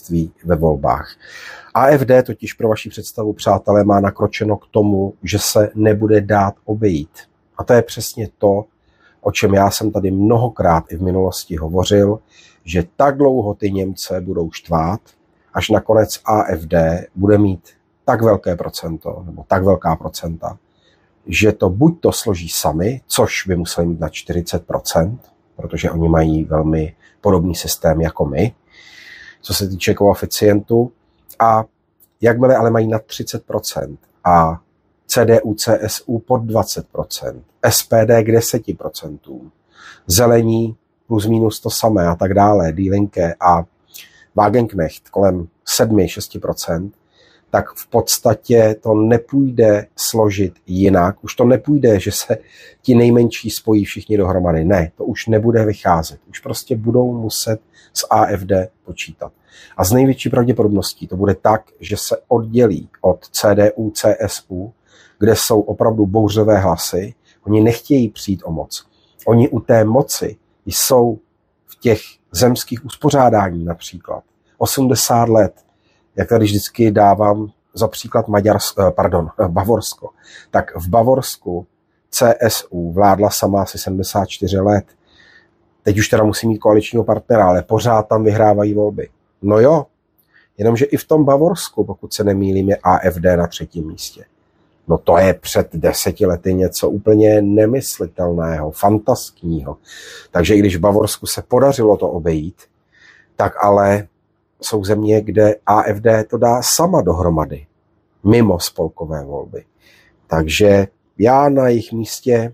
vítězství ve volbách. AfD totiž pro vaši představu, přátelé, má nakročeno k tomu, že se nebude dát obejít. A to je přesně to, o čem já jsem tady mnohokrát i v minulosti hovořil, že tak dlouho ty Němce budou štvát, až nakonec AfD bude mít tak velké procento, nebo tak velká procenta, že to buď to složí sami, což by museli mít na 40%, protože oni mají velmi podobný systém jako my, co se týče koeficientu, a jakmile ale mají nad 30% a CDU, CSU pod 20%, SPD k 10%, zelení plus minus to samé a tak dále, Die Linke a Wagenknecht kolem 7-6%, tak v podstatě to nepůjde složit jinak. Už to nepůjde, že se ti nejmenší spojí všichni dohromady. Ne, to už nebude vycházet. Už prostě budou muset s AfD počítat. A z největší pravděpodobností to bude tak, že se oddělí od CDU, CSU, kde jsou opravdu bouřlivé hlasy. Oni nechtějí přijít o moc. Oni u té moci jsou v těch zemských uspořádání například 80 let, jak tady vždycky dávám za příklad Bavorsko, tak v Bavorsku CSU vládla sama asi 74 let. Teď už teda musí mít koaličního partnera, ale pořád tam vyhrávají volby. No jo, jenomže i v tom Bavorsku, pokud se nemýlím, je AfD na 3. místě. No to je před 10 lety něco úplně nemyslitelného, fantaskního. Takže i když v Bavorsku se podařilo to obejít, tak ale jsou země, kde AfD to dá sama dohromady, mimo spolkové volby. Takže já na jejich místě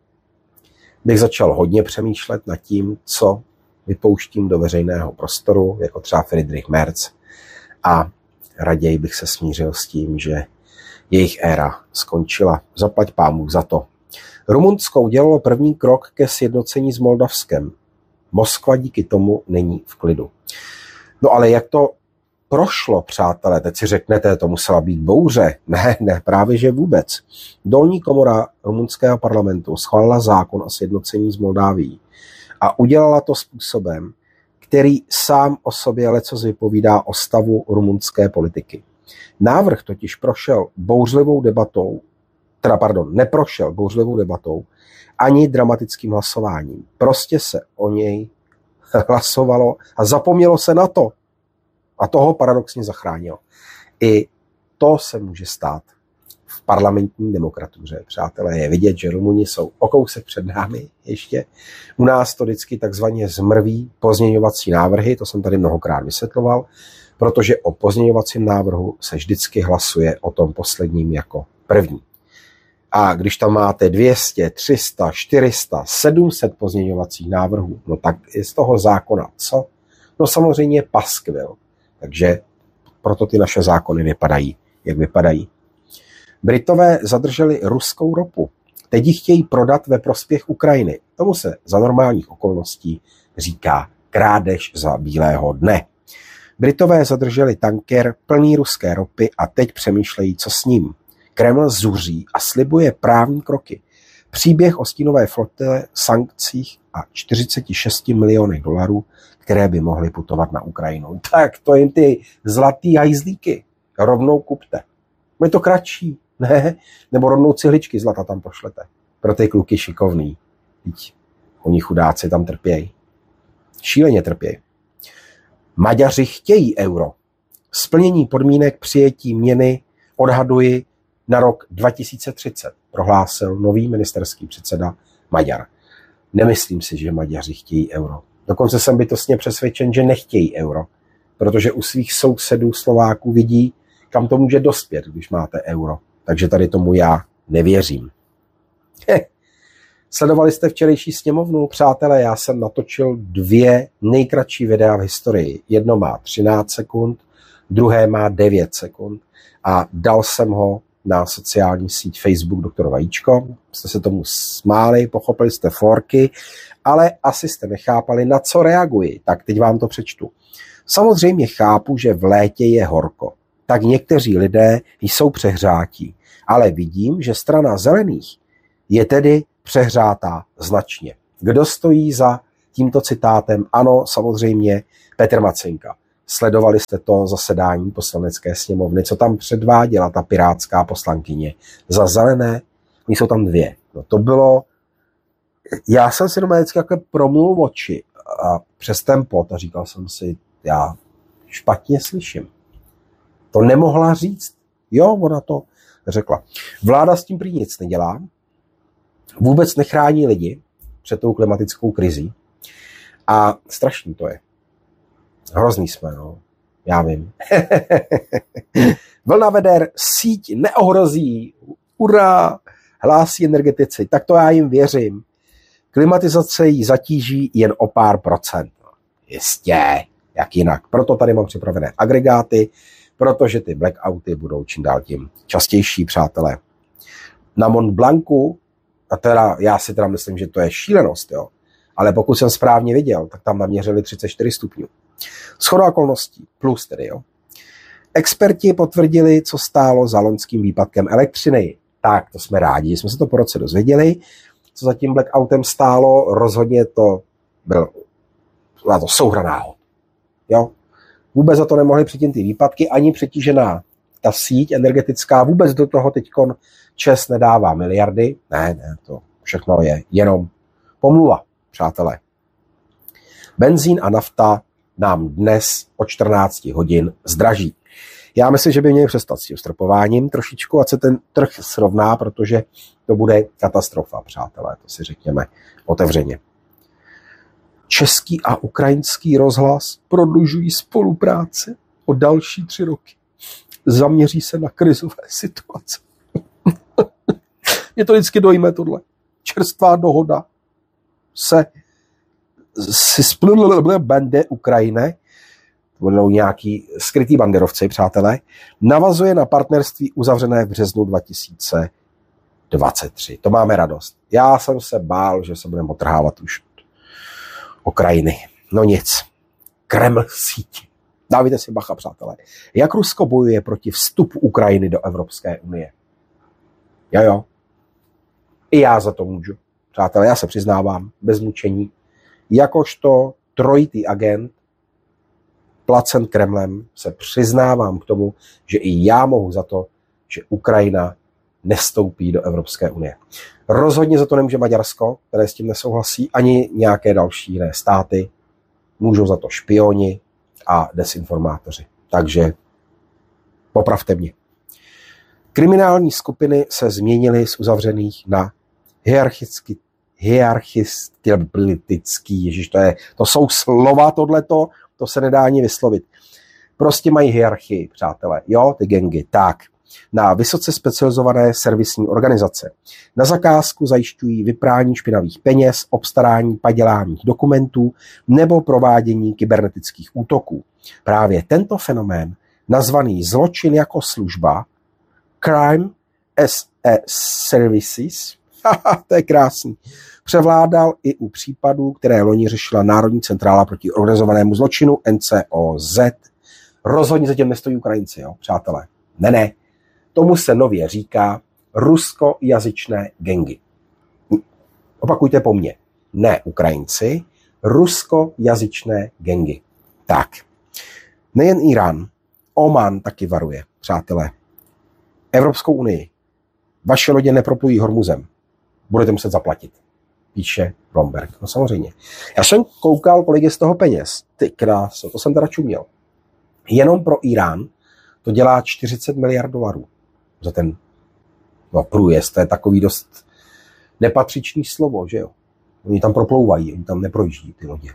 bych začal hodně přemýšlet nad tím, co vypouštím do veřejného prostoru, jako třeba Friedrich Merz, a raději bych se smířil s tím, že jejich éra skončila. Zaplať pánbůh za to. Rumunsko udělalo první krok ke sjednocení s Moldavskem. Moskva díky tomu není v klidu. No ale jak to prošlo, přátelé? Teď si řeknete, to musela být bouře. Ne, právě že vůbec. Dolní komora rumunského parlamentu schválila zákon o sjednocení s Moldávií a udělala to způsobem, který sám o sobě lecos vypovídá o stavu rumunské politiky. Návrh totiž neprošel bouřlivou debatou ani dramatickým hlasováním. Prostě se o něj hlasovalo a zapomnělo se na to. A toho paradoxně zachránilo. I to se může stát v parlamentní demokratuře. Přátelé, je vidět, že Rumuni jsou o kousek před námi ještě. U nás to vždycky takzvaně zmrví pozměňovací návrhy, to jsem tady mnohokrát vysvětloval, protože o pozměňovacím návrhu se vždycky hlasuje o tom posledním jako první. A když tam máte 200, 300, 400, 700 pozměňovacích návrhů, no tak je z toho zákona co? No samozřejmě paskvil. Takže proto ty naše zákony vypadají, jak vypadají. Britové zadrželi ruskou ropu. Teď ji chtějí prodat ve prospěch Ukrajiny. Tomu se za normálních okolností říká krádež za bílého dne. Britové zadrželi tanker plný ruské ropy a teď přemýšlejí, co s ním. Kreml zuří a slibuje právní kroky. Příběh o stínové flotile, sankcích a 46 milionech dolarů, které by mohly putovat na Ukrajinu. Tak to jen ty zlatý hajzlíky. Rovnou kupte. Je to kratší, ne? Nebo rovnou cihličky zlata tam pošlete. Pro ty kluky šikovný. Teď oni chudáci tam trpějí. Šíleně trpějí. Maďaři chtějí euro. Splnění podmínek přijetí měny odhaduji na rok 2030, prohlásil nový ministerský předseda Maďar. Nemyslím si, že Maďaři chtějí euro. Dokonce jsem bytostně přesvědčen, že nechtějí euro, protože u svých sousedů Slováků vidí, kam to může dospět, když máte euro. Takže tady tomu já nevěřím. Sledovali jste včerejší sněmovnu, přátelé, já jsem natočil 2 nejkratší videa v historii. Jedno má 13 sekund, druhé má 9 sekund a dal jsem ho na sociální síť Facebook Doktor Vajíčko. Jste se tomu smáli, pochopili jste forky, ale asi jste nechápali, na co reaguji. Tak teď vám to přečtu. Samozřejmě chápu, že v létě je horko. Tak někteří lidé jsou přehřátí, ale vidím, že strana zelených je tedy přehřátá značně. Kdo stojí za tímto citátem? Ano, samozřejmě Petr Macinka. Sledovali jste to zasedání Poslanecké sněmovny, co tam předváděla ta pirátská poslankyně za Zelené. Oni jsou tam dvě. No to bylo, já jsem si doma vždycky jako promluvil oči a přes ten pot a říkal jsem si, já špatně slyším. To nemohla říct. Jo, ona to řekla. Vláda s tím prý nic nedělá, vůbec nechrání lidi před tou klimatickou krizí a strašný to je. Hrozný jsme, no. Já vím. Vlna veder síť neohrozí. Ura! Hlásí energetici. Tak to já jim věřím. Klimatizace ji zatíží jen o pár procent. Jistě, jak jinak. Proto tady mám připravené agregáty, protože ty blackouty budou čím dál tím častější, přátelé. Na Mont Blancu, a teda já si teda myslím, že to je šílenost, jo. Ale pokud jsem správně viděl, tak tam naměřili 34 stupňů. Shodou okolností, plus tedy, jo. Experti potvrdili, co stálo za loňským výpadkem elektřiny. Tak, to jsme rádi, jsme se to po roce dozvěděli. Co za tím blackoutem stálo, rozhodně to byla to souhra náhod. Jo. Vůbec za to nemohli předtím ty výpadky, ani přetížená ta síť energetická, vůbec do toho teďkon ČEZ nedává miliardy. Ne, to všechno je jenom pomluva, přátelé. Benzín a nafta nám dnes o 14 hodin zdraží. Já myslím, že by měli přestat s tím stropováním trošičku, ať se ten trh srovná, protože to bude katastrofa, přátelé, to si řekněme otevřeně. Český a ukrajinský rozhlas prodlužují spolupráci o další 3 roky. Zaměří se na krizové situace. Mě to vždycky dojme tohle. Čerstvá dohoda si splnul bande Ukrajiny, to budou nějaký skrytý banderovci, přátelé, navazuje na partnerství uzavřené v březnu 2023. To máme radost. Já jsem se bál, že se budeme otrhávat už Ukrajiny. No nic. Kreml síť. Dávajte si bacha, přátelé. Jak Rusko bojuje proti vstupu Ukrajiny do Evropské unie? Jo. I já za to můžu. Přátelé, já se přiznávám, bez mučení. Jakožto trojitý agent, placen Kremlem, se přiznávám k tomu, že i já mohu za to, že Ukrajina nestoupí do Evropské unie. Rozhodně za to nemůže Maďarsko, které s tím nesouhlasí, ani nějaké další jiné státy. Můžou za to špioni a desinformátoři. Takže popravte mě. Kriminální skupiny se změnily z uzavřených na hierarchistický, ježiš, to jsou slova tohleto, to se nedá ani vyslovit. Prostě mají hierarchii, přátelé. Jo, ty gangy. Tak. Na vysoce specializované servisní organizace. Na zakázku zajišťují vyprání špinavých peněz, obstarání padělaných dokumentů nebo provádění kybernetických útoků. Právě tento fenomén, nazvaný zločin jako služba, crime as a services, to je krásný, převládal i u případů, které loni řešila Národní centrála proti organizovanému zločinu NCOZ. Rozhodně zatím nestojí Ukrajinci, jo, přátelé. Ne. Tomu se nově říká ruskojazyčné gangy. Opakujte po mně. Ne Ukrajinci, ruskojazyčné gangy. Tak. Nejen Irán, Oman taky varuje, přátelé. Evropskou unii. Vaše lodě neproplují Hormuzem. Budete muset zaplatit. Píše Bloomberg. No samozřejmě. Já jsem koukal, kolik je z toho peněz. Ty kráso, to jsem teda čuměl. Jenom pro Irán to dělá 40 miliard dolarů za ten průjezd. To je takový dost nepatřičný slovo, že jo. Oni tam proplouvají, oni tam neprojíždí ty lodě.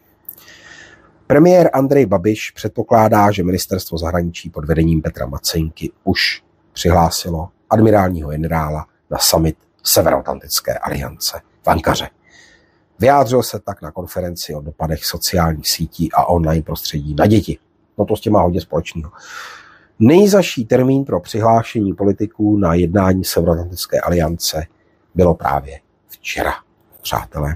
Premiér Andrej Babiš předpokládá, že ministerstvo zahraničí pod vedením Petra Macejnky už přihlásilo admirálního generála na summit Severoatlantické aliance v Ankaře. Vyjádřil se tak na konferenci o dopadech sociálních sítí a online prostředí na děti. No to s tím má hodně společného. Nejzazší termín pro přihlášení politiků na jednání Severoatlantické aliance bylo právě včera, přátelé.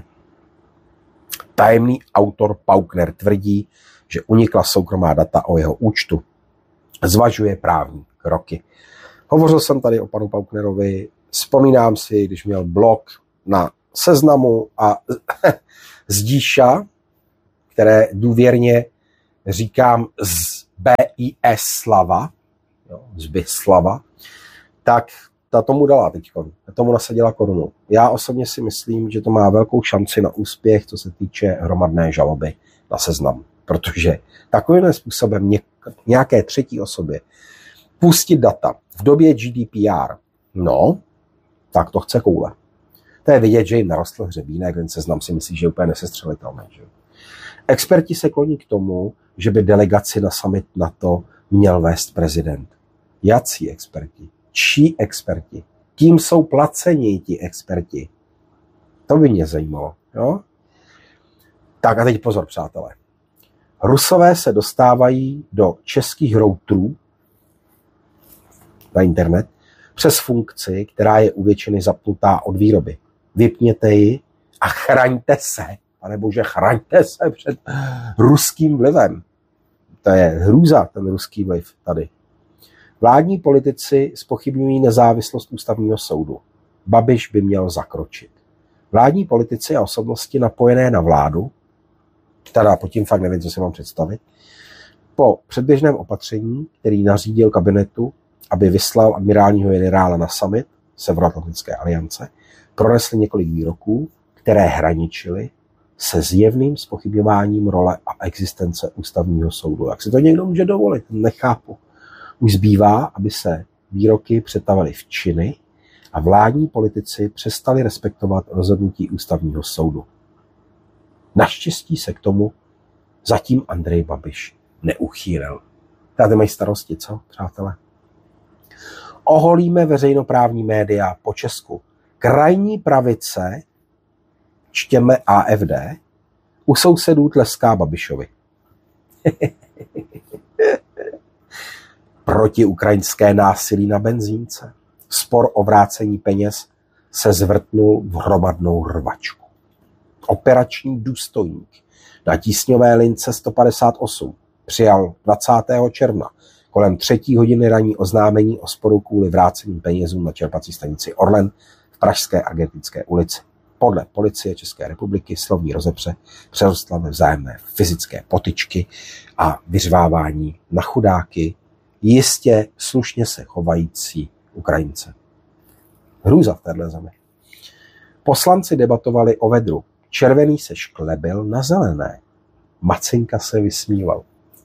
Tajemný autor Paukner tvrdí, že unikla soukromá data o jeho účtu. Zvažuje právní kroky. Hovořil jsem tady o panu Pauknerovi, vzpomínám si, když měl blog na Seznamu a Zdíša, které důvěrně říkám z BIS Slava, jo, z Bislava, tak ta tomu dala teďko, tomu nasadila korunu. Já osobně si myslím, že to má velkou šanci na úspěch, co se týče hromadné žaloby na Seznam. Protože takovým způsobem nějaké třetí osobě pustit data v době GDPR, no, tak to chce koule. To je vidět, že jim narostl hřebínek, ten Seznam si myslí, že je úplně nesestřelitelný. Že? Experti se kloní k tomu, že by delegaci na summit NATO měl vést prezident. Jací experti? Čí experti? Kým jsou placeni ti experti? To by mě zajímalo. Jo? Tak a teď pozor, přátelé. Rusové se dostávají do českých routerů na internet přes funkci, která je u většiny zapnutá od výroby. Vypněte ji a chraňte se. Pane bože, chraňte se před ruským vlivem. To je hrůza, ten ruský vliv tady. Vládní politici zpochybňují nezávislost ústavního soudu. Babiš by měl zakročit. Vládní politici a osobnosti napojené na vládu, teda pod tím fakt nevím, co si mám představit, po předběžném opatření, který nařídil kabinetu, aby vyslal admirálního generála na summit Severoatlantické aliance, pronesli několik výroků, které hraničily se zjevným zpochybňováním role a existence ústavního soudu. Jak si to někdo může dovolit? Nechápu. Už zbývá, aby se výroky přetavily v činy a vládní politici přestali respektovat rozhodnutí ústavního soudu. Naštěstí se k tomu zatím Andrej Babiš neuchýlil. Tady mají starosti, co, přátelé? Oholíme veřejnoprávní média po Česku. Krajní pravice, čtěme AFD, u sousedů tleská Babišovi. Protiukrajinské násilí na benzínce. Spor o vrácení peněz se zvrtnul v hromadnou rvačku. Operační důstojník na tísňové lince 158 přijal 20. června kolem 3. hodiny ranní oznámení o sporu kvůli vrácení penězů na čerpací stanici Orlen v pražské Argentinské ulici. Podle policie České republiky slovní rozepře přerostla ve vzájemné fyzické potyčky a vyřvávání na chudáky jistě slušně se chovající Ukrajince. Hrůza v téhle zemi. Poslanci debatovali o vedru. Červený se šklebil na zelené. Macinka se vysmíval.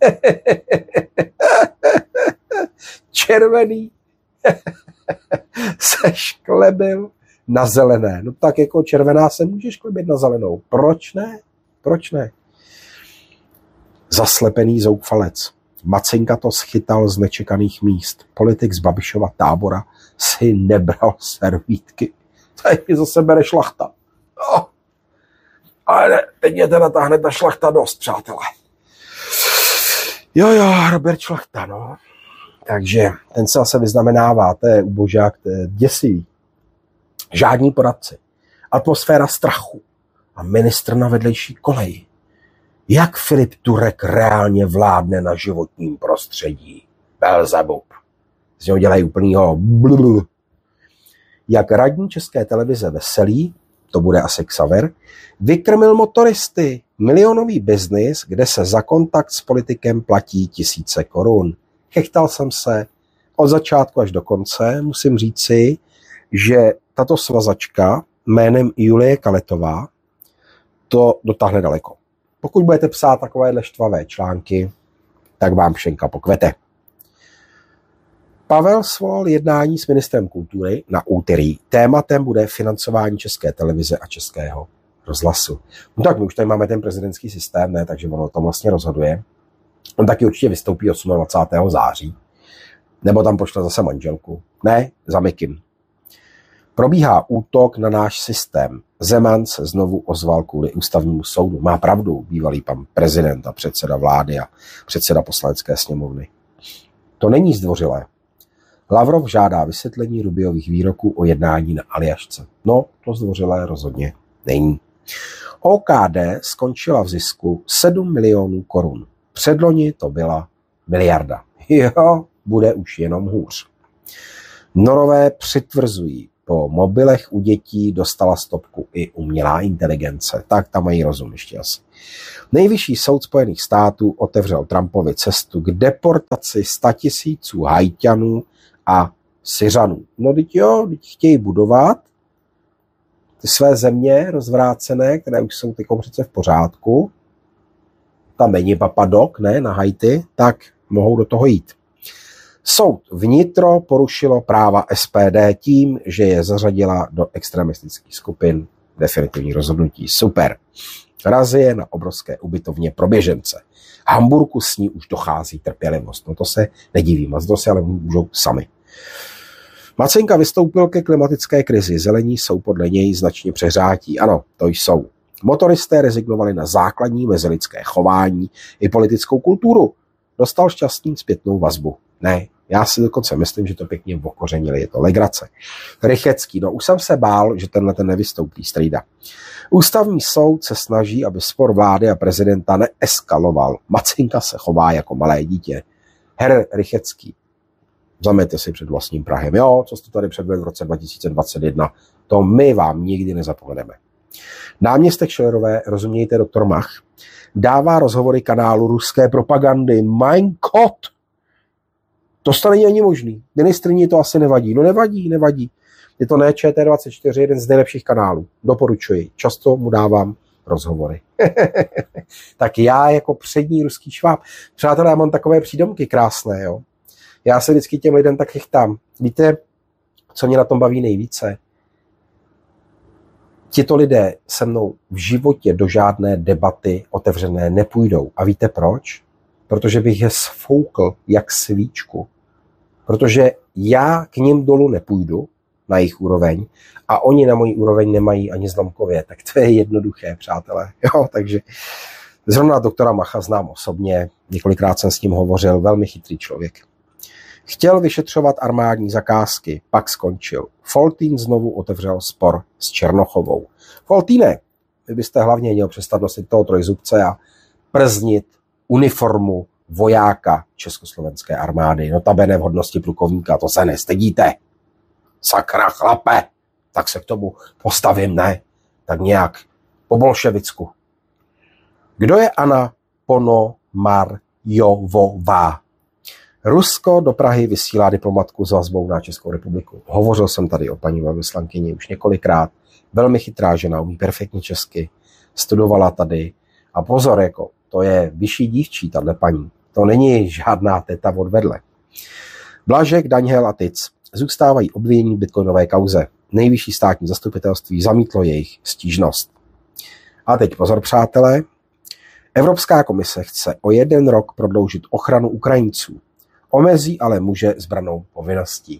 Červený se šklebil na zelené. No tak jako červená se může šklebit na zelenou. Proč ne? Proč ne? Zaslepený zoufalec. Macinka to schytal z nečekaných míst. Politik z Babišova tábora si nebral servítky. Teď mi zase bere šlachta. No. Ale teď mě teda táhne ta šlachta dost, přátelé. Jo, Robert Šlachta, no. Takže ten se zase vyznamenává, to je ubožák, to je děsivý. Žádní poradci. Atmosféra strachu a ministr na vedlejší koleji. Jak Filip Turek reálně vládne na životním prostředí? Belzebub. Z něho dělají úplnýho blblb. Jak radní České televize Veselý, to bude asi Xaver, vykrmil motoristy. Milionový biznis, kde se za kontakt s politikem platí tisíce korun. Chechtal jsem se od začátku až do konce. Musím říci, že tato svazačka jménem Julie Kaletová to dotáhne daleko. Pokud budete psát takovéhle štvavé články, tak vám všenka pokvete. Pavel svolal jednání s ministrem kultury na úterý. Tématem bude financování České televize a Českého rozhlasu. No tak my už tady máme ten prezidentský systém, ne, takže ono o tom vlastně rozhoduje. On taky určitě vystoupí 28. září. Nebo tam pošle zase manželku. Ne, za Mikim. Probíhá útok na náš systém. Zeman se znovu ozval kvůli ústavnímu soudu. Má pravdu bývalý pan prezident a předseda vlády a předseda poslanecké sněmovny. To není zdvořilé. Lavrov žádá vysvětlení Rubiových výroků o jednání na Aljašce. No, to zdvořilé rozhodně není. OKD skončila v zisku 7 milionů korun. Předloni to byla miliarda. Jo, bude už jenom hůř. Norové přitvrzují. po mobilech u dětí dostala stopku i umělá inteligence. Tak tam mají rozum ještě asi. Nejvyšší soud Spojených států otevřel Trumpovi cestu k deportaci 100 000 Haiťanů a Syřanů. No teď jo, teď chtějí budovat ty své země rozvrácené, které už jsou teď přece v pořádku. Tam není papadok, ne, na Haiti, tak mohou do toho jít. Soud vnitro porušilo práva SPD tím, že je zařadila do extremistických skupin. Definitivní rozhodnutí. Super. Razie na obrovské ubytovně pro běžence. V Hamburku s ní už dochází trpělivost. No to se nedivím, a to si ale můžou sami. Macinka vystoupil ke klimatické krizi. Zelení jsou podle něj značně přehřátí. Ano, to jsou. Motoristé rezignovali na základní mezilidské chování i politickou kulturu. Dostal šťastný zpětnou vazbu. Ne, já si dokonce myslím, že to pěkně okořenili. Je to legrace. Rychecký, no už jsem se bál, že tenhle ten nevystoupí, strejda. Ústavní soud se snaží, aby spor vlády a prezidenta neeskaloval. Macinka se chová jako malé dítě. Herr Rychecký, zamějte si před vlastním prahem. Jo, co jste tady předvedl v roce 2021, to my vám nikdy nezapomeneme. Náměstek Schillerové, rozumějte doktor Mach, dává rozhovory kanálu ruské propagandy. Mein Gott! To není ani možný. Ministryni to asi nevadí. No nevadí. Je to ne ČT24, jeden z nejlepších kanálů. Doporučuji. Často mu dávám rozhovory. Tak já jako přední ruský šváb. Přátelé, já mám takové přídomky krásné, jo. Já se vždycky těm lidem tak chytám. Víte, co mě na tom baví nejvíce? Tito lidé se mnou v životě do žádné debaty otevřené nepůjdou. A víte proč? Protože bych je sfoukl jak svíčku. Protože já k nim dolů nepůjdu na jejich úroveň a oni na můj úroveň nemají ani zlomkově. Tak to je jednoduché, přátelé. Jo, takže zrovna doktora Macha znám osobně, několikrát jsem s ním hovořil, velmi chytrý člověk. Chtěl vyšetřovat armádní zakázky, pak skončil. Foltín znovu otevřel spor s Černochovou. Foltíne, vy byste hlavně měl přestat nosit toho trojzubce a prznit uniformu vojáka československé armády. Notabene v hodnosti plukovníka, to se nestydíte. Sakra chlape, tak se k tomu postavím, ne? Tak nějak po bolševicku. Kdo je Anna Ponomarjovová? Rusko do Prahy vysílá diplomatku s vazbou na Českou republiku. Hovořil jsem tady o paní velvyslankyni už několikrát. Velmi chytrá žena, umí perfektně česky. Studovala tady. A pozor, jako, to je vyšší dívčí, tahle paní. To není žádná teta odvedle. Blažek, Daňhel a Tic zůstávají obvinění v bitcoinové kauze. Nejvyšší státní zastupitelství zamítlo jejich stížnost. A teď pozor, přátelé. Evropská komise chce o 1 rok prodloužit ochranu Ukrajinců. Omezí ale muže s brannou povinností.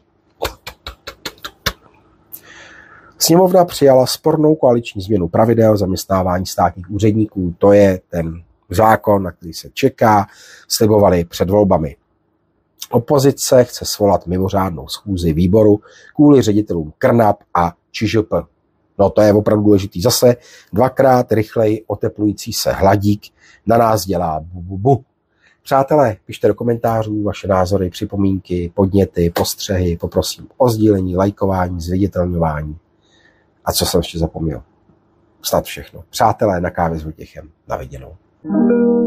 Sněmovna přijala spornou koaliční změnu pravidel zaměstnávání státních úředníků. To je ten zákon, na který se čeká, slibovali před volbami. Opozice chce svolat mimořádnou schůzi výboru kvůli ředitelům KRNAP a ČŽP. No to je opravdu důležitý. Zase 2krát rychleji oteplující se hladík na nás dělá bu. Přátelé, pište do komentářů vaše názory, připomínky, podněty, postřehy, poprosím o sdílení, lajkování, zviditelňování. A co jsem ještě zapomněl? Snad všechno. Přátelé, na kávě s Vojtěchem. Na viděnou.